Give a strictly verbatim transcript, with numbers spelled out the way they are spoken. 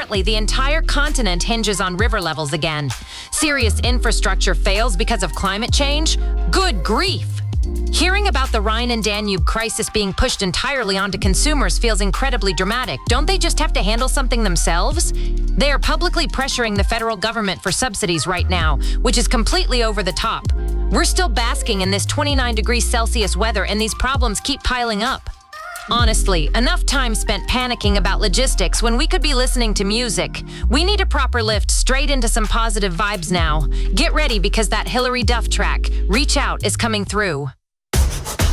Unfortunately, the entire continent hinges on river levels again. Serious infrastructure fails because of climate change? Good grief! Hearing about the Rhine and Danube crisis being pushed entirely onto consumers feels incredibly dramatic. Don't they just have to handle something themselves? They are publicly pressuring the federal government for subsidies right now, which is completely over the top. We're still basking in this twenty-nine degrees Celsius weather, and these problems keep piling up. Honestly, enough time spent panicking about logistics when we could be listening to music. We need a proper lift straight into some positive vibes now. Get ready because that Hilary Duff track, Reach Out, is coming through.